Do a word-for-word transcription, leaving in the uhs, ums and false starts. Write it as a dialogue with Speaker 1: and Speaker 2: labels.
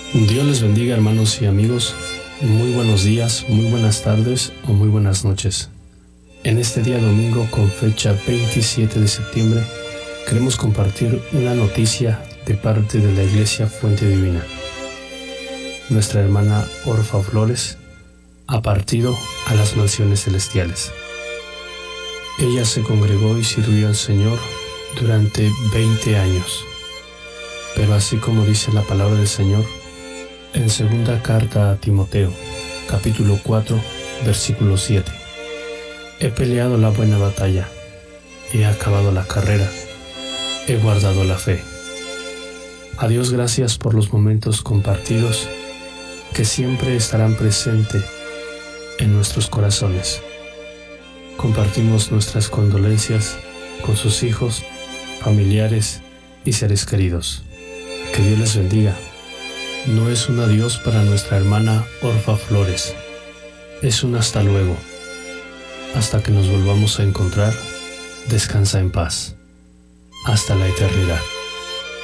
Speaker 1: Dios les bendiga, hermanos y amigos. Muy buenos días, muy buenas tardes o muy buenas noches. En este día domingo, con fecha veintisiete de septiembre, queremos compartir una noticia de parte de la Iglesia Fuente Divina. Nuestra hermana Orfa Flores ha partido a las mansiones celestiales. Ella se congregó y sirvió al Señor durante veinte años. Pero así como dice la palabra del Señor, en segunda carta a Timoteo, capítulo cuatro, versículo siete. He peleado la buena batalla, he acabado la carrera, he guardado la fe. A Dios gracias por los momentos compartidos que siempre estarán presentes en nuestros corazones. Compartimos nuestras condolencias con sus hijos, familiares y seres queridos. Que Dios les bendiga. No es un adiós para nuestra hermana Orfa Flores, es un hasta luego. Hasta que nos volvamos a encontrar, descansa en paz. Hasta la eternidad.